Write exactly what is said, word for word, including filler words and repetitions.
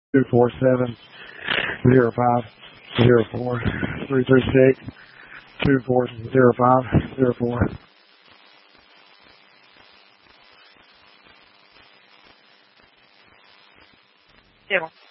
two four seven zero five zero four three three six two four zero five zero four. Zero.